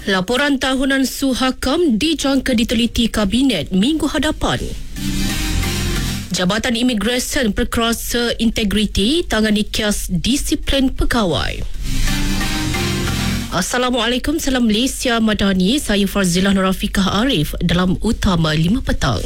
Laporan tahunan Suhakam dijangka diteliti Kabinet minggu hadapan. Jabatan Imigresen Perkasa Integriti tangani kes disiplin pegawai. Assalamualaikum, salam Malaysia Madani. Saya Farzilah Nurafikah Arif dalam Utama 5 petang.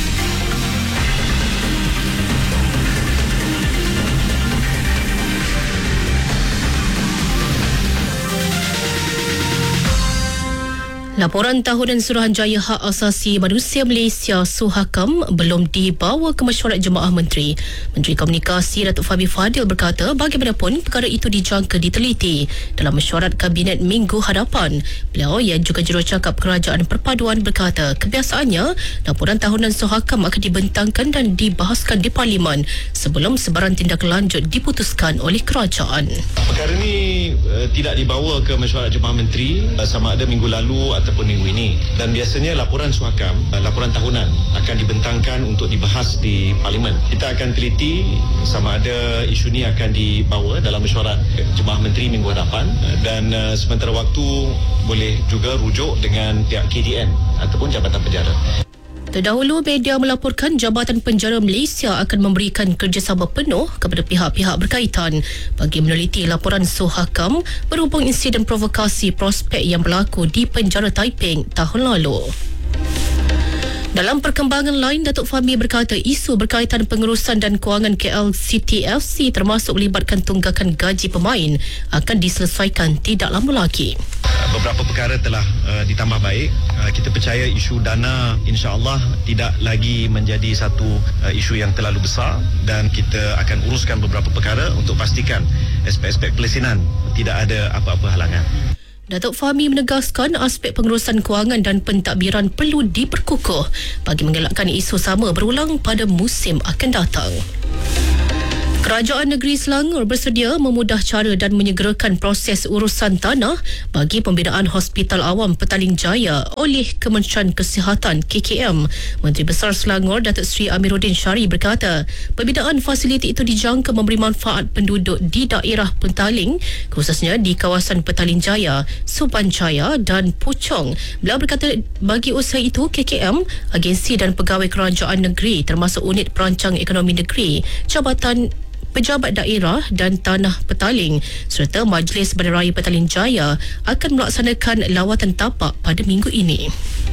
Laporan tahunan Suruhanjaya Hak Asasi Manusia Malaysia Suhakam belum dibawa ke mesyuarat Jemaah Menteri. Menteri Komunikasi Datuk Fahmi Fadil berkata bagaimanapun perkara itu dijangka diteliti dalam mesyuarat Kabinet minggu hadapan. Beliau yang juga jurucakap Kerajaan Perpaduan berkata kebiasaannya laporan tahunan Suhakam akan dibentangkan dan dibahaskan di Parlimen sebelum sebarang tindak lanjut diputuskan oleh kerajaan. Perkara ini tidak dibawa ke mesyuarat Jemaah Menteri sama ada minggu lalu ataupun minggu ini, dan biasanya laporan Suhakam, laporan tahunan akan dibentangkan untuk dibahas di Parlimen. Kita akan teliti sama ada isu ini akan dibawa dalam mesyuarat Jemaah Menteri minggu hadapan, dan sementara waktu boleh juga rujuk dengan pihak KDN ataupun Jabatan Penjara. Terdahulu, media melaporkan Jabatan Penjara Malaysia akan memberikan kerjasama penuh kepada pihak-pihak berkaitan bagi meneliti laporan Suhakam berhubung insiden provokasi prospek yang berlaku di penjara Taiping tahun lalu. Dalam perkembangan lain, Datuk Fahmi berkata isu berkaitan pengurusan dan kewangan KL City FC termasuk melibatkan tunggakan gaji pemain akan diselesaikan tidak lama lagi. Beberapa perkara telah ditambah baik. Kita percaya isu dana insya-Allah tidak lagi menjadi satu isu yang terlalu besar, dan kita akan uruskan beberapa perkara untuk pastikan aspek-aspek pelesinan tidak ada apa-apa halangan. Datuk Fahmi menegaskan aspek pengurusan kewangan dan pentadbiran perlu diperkukuh bagi mengelakkan isu sama berulang pada musim akan datang. Kerajaan Negeri Selangor bersedia memudah cara dan menyegerakan proses urusan tanah bagi pembinaan Hospital Awam Petaling Jaya oleh Kementerian Kesihatan KKM. Menteri Besar Selangor Datuk Seri Amiruddin Syari berkata pembinaan fasiliti itu dijangka memberi manfaat penduduk di daerah Petaling, khususnya di kawasan Petaling Jaya, Subanjaya dan Puchong. Beliau berkata bagi usaha itu KKM, agensi dan pegawai kerajaan negeri termasuk unit perancang ekonomi negeri, Pejabat Daerah dan Tanah Petaling serta Majlis Bandaraya Petaling Jaya akan melaksanakan lawatan tapak pada minggu ini.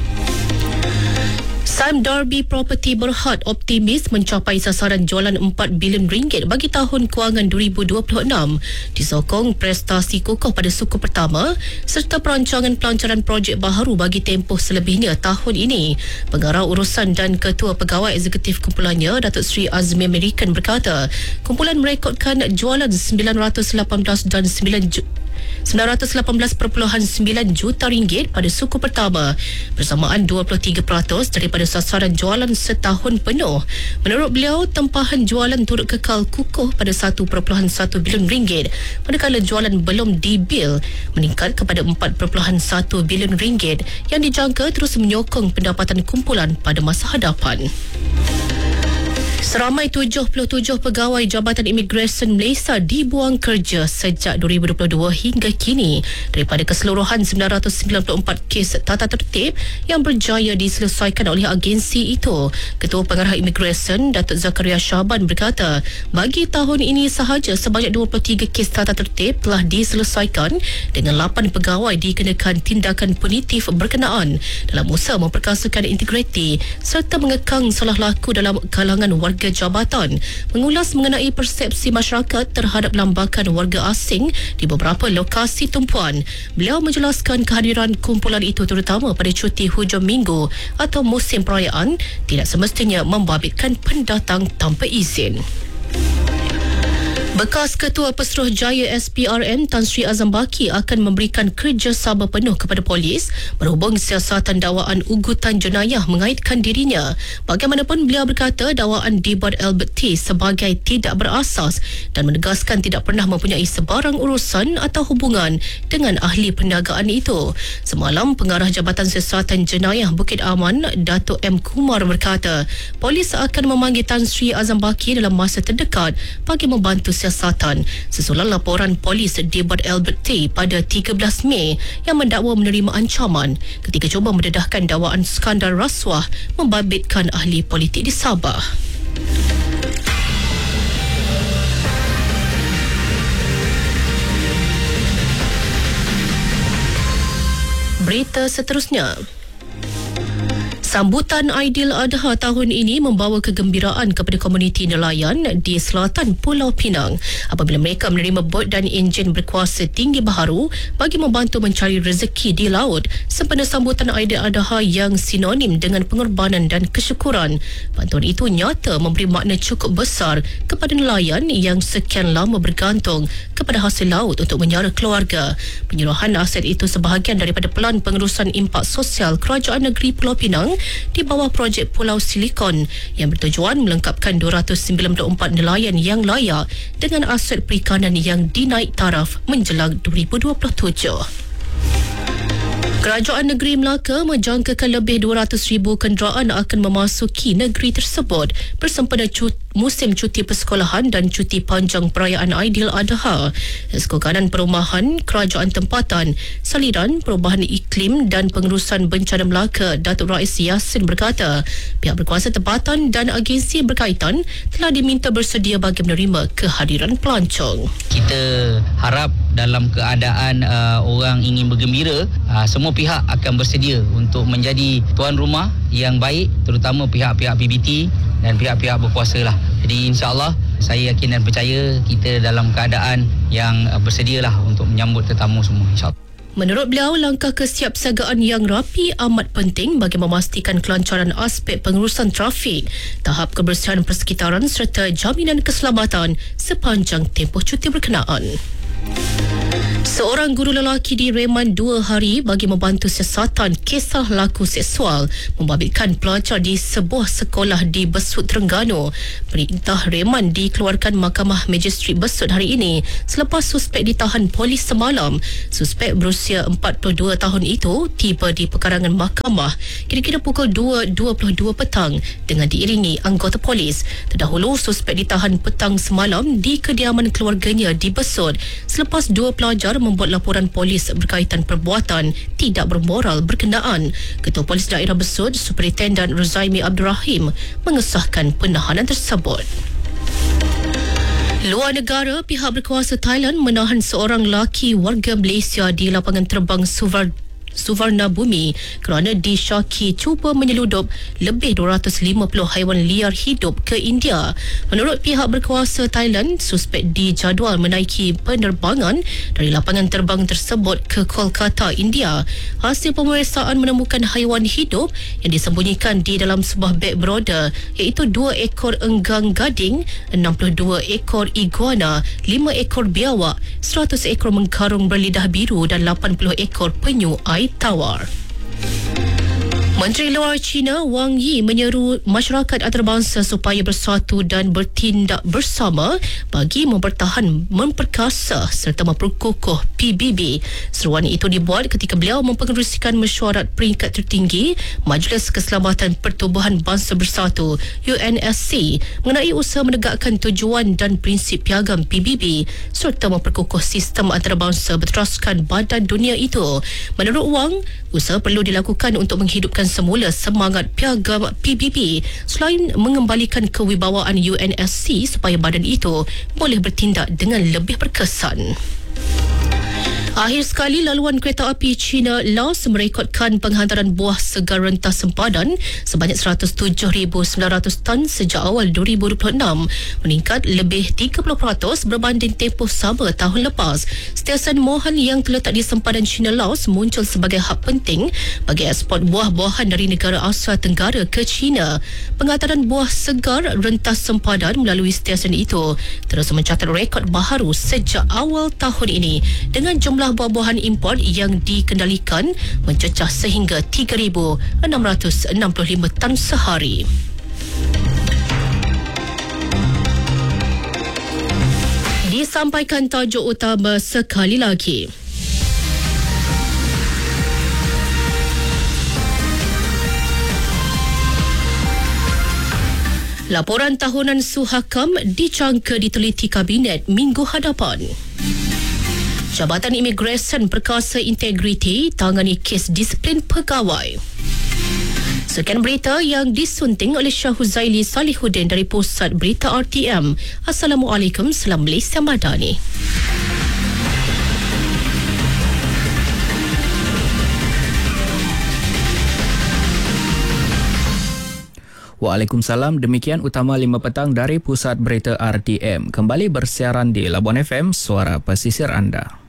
Sam Darby Property Berhad optimis mencapai sasaran jualan RM4 bilion bagi tahun kewangan 2026 disokong prestasi kukuh pada suku pertama serta perancangan pelancaran projek baharu bagi tempoh selebihnya tahun ini. Pengarah urusan dan Ketua Pegawai Eksekutif kumpulannya Datuk Seri Azmi American berkata kumpulan merekodkan jualan 918 dan 918.9 juta ringgit pada suku pertama bersamaan 23% daripada sasaran jualan setahun penuh. Menurut beliau, tempahan jualan turut kekal kukuh pada 1.1 bilion ringgit manakala jualan belum dibil meningkat kepada 4.1 bilion ringgit yang dijangka terus menyokong pendapatan kumpulan pada masa hadapan. Seramai 77 pegawai Jabatan Imigresen Malaysia dibuang kerja sejak 2022 hingga kini daripada keseluruhan 994 kes tata tertib yang berjaya diselesaikan oleh agensi itu. Ketua Pengarah Imigresen Datuk Zakaria Syaban berkata bagi tahun ini sahaja sebanyak 23 kes tata tertib telah diselesaikan dengan 8 pegawai dikenakan tindakan punitif berkenaan dalam usaha memperkasakan integriti serta mengekang salah laku dalam kalangan warga jabatan. Mengulas mengenai persepsi masyarakat terhadap lambakan warga asing di beberapa lokasi tumpuan, beliau menjelaskan kehadiran kumpulan itu terutama pada cuti hujung minggu atau musim perayaan tidak semestinya membabitkan pendatang tanpa izin. Bekas Ketua Pesuruhjaya SPRM Tan Sri Azam Baki akan memberikan kerjasama penuh kepada polis berhubung siasatan dakwaan ugutan jenayah mengaitkan dirinya. Bagaimanapun beliau berkata dakwaan dibuat Albert T sebagai tidak berasas dan menegaskan tidak pernah mempunyai sebarang urusan atau hubungan dengan ahli perniagaan itu. Semalam, Pengarah Jabatan Siasatan Jenayah Bukit Aman Datuk M. Kumar berkata polis akan memanggil Tan Sri Azam Baki dalam masa terdekat bagi membantu siasatan sesudah laporan polis di Bad Albert Tay pada 13 Mei yang mendakwa menerima ancaman ketika cuba mendedahkan dakwaan skandal rasuah membabitkan ahli politik di Sabah. Berita seterusnya. Sambutan Aidiladha tahun ini membawa kegembiraan kepada komuniti nelayan di selatan Pulau Pinang apabila mereka menerima bot dan enjin berkuasa tinggi baharu bagi membantu mencari rezeki di laut sempena sambutan Aidiladha yang sinonim dengan pengorbanan dan kesyukuran. Bantuan itu nyata memberi makna cukup besar kepada nelayan yang sekian lama bergantung kepada hasil laut untuk menyara keluarga. Penyerahan aset itu sebahagian daripada Pelan Pengurusan Impak Sosial Kerajaan Negeri Pulau Pinang di bawah projek Pulau Silikon yang bertujuan melengkapkan 294 nelayan yang layak dengan aset perikanan yang dinaik taraf menjelang 2027. Kerajaan Negeri Melaka menjangkakan lebih 200,000 kenderaan akan memasuki negeri tersebut bersempena musim cuti persekolahan dan cuti panjang perayaan Aidiladha. Esko Kanan Perumahan Kerajaan Tempatan, Saliran Perubahan Iklim dan Pengurusan Bencana Melaka, Datuk Rais Yassin berkata, pihak berkuasa tempatan dan agensi berkaitan telah diminta bersedia bagi menerima kehadiran pelancong. Kita harap dalam keadaan orang ingin bergembira, semua pihak akan bersedia untuk menjadi tuan rumah yang baik, terutama pihak-pihak PBT dan pihak-pihak berkuasa lah. Jadi insya-Allah saya yakin dan percaya kita dalam keadaan yang bersedialah untuk menyambut tetamu semua, insya-Allah. Menurut beliau, langkah kesiapsiagaan yang rapi amat penting bagi memastikan kelancaran aspek pengurusan trafik, tahap kebersihan persekitaran serta jaminan keselamatan sepanjang tempoh cuti berkenaan. Seorang guru lelaki direman 2 hari bagi membantu siasatan kisah laku seksual membabitkan pelajar di sebuah sekolah di Besut, Terengganu. Perintah reman dikeluarkan Mahkamah Magistrat Besut hari ini selepas suspek ditahan polis semalam. Suspek berusia 42 tahun itu tiba di pekarangan mahkamah kira-kira pukul 2.22 petang dengan diiringi anggota polis. Terdahulu, suspek ditahan petang semalam di kediaman keluarganya di Besut selepas 2 pelajar membuat laporan polis berkaitan perbuatan tidak bermoral berkenaan. Ketua Polis Daerah Besut, Superintendent Ruzaimi Abdul Rahim, mengesahkan penahanan tersebut. Luar negara, pihak berkuasa Thailand menahan seorang lelaki warga Malaysia di lapangan terbang Suvarna Bumi kerana disyaki cuba menyeludup lebih 250 haiwan liar hidup ke India. Menurut pihak berkuasa Thailand, suspek dijadual menaiki penerbangan dari lapangan terbang tersebut ke Kolkata, India. Hasil pemeriksaan menemukan haiwan hidup yang disembunyikan di dalam sebuah beg beroda, iaitu 2 ekor enggang gading, 62 ekor iguana, 5 ekor biawak, 100 ekor mengkarung berlidah biru dan 80 ekor penyu air tawar. Menteri Luar China Wang Yi menyeru masyarakat antarabangsa supaya bersatu dan bertindak bersama bagi memperkasa serta memperkukuh PBB. Seruan itu dibuat ketika beliau mempengerusikan mesyuarat peringkat tertinggi Majlis Keselamatan Pertubuhan Bangsa Bersatu UNSC mengenai usaha menegakkan tujuan dan prinsip piagam PBB serta memperkukuh sistem antarabangsa berteraskan Badan Dunia itu. Menurut Wang, usaha perlu dilakukan untuk menghidupkan semula semangat piagam PBB selain mengembalikan kewibawaan UNSC supaya badan itu boleh bertindak dengan lebih berkesan. Akhir sekali, laluan kereta api China-Laos merekodkan penghantaran buah segar rentah sempadan sebanyak 107,900 tan sejak awal 2026, meningkat lebih 30% berbanding tempoh sama tahun lepas. Stesen Mohan yang terletak di sempadan China-Laos muncul sebagai hub penting bagi ekspor buah-buahan dari negara Asia Tenggara ke China. Penghantaran buah segar rentah sempadan melalui stesen itu terus mencatat rekod baharu sejak awal tahun ini dengan jumlah buah-buahan import yang dikendalikan mencecah sehingga 3,665 tan sehari. Disampaikan tajuk utama sekali lagi. Laporan tahunan Suhakam dijangka diteliti Kabinet minggu hadapan. Jabatan Imigresen Perkasa Integriti tangani kes disiplin pegawai. Sekian berita yang disunting oleh Shah Huzaili Salihuddin dari Pusat Berita RTM. Assalamualaikum, salam Malaysia Madani. Waalaikumsalam, demikian utama 5 petang dari Pusat Berita RTM. Kembali bersiaran di Labuan FM, suara pesisir anda.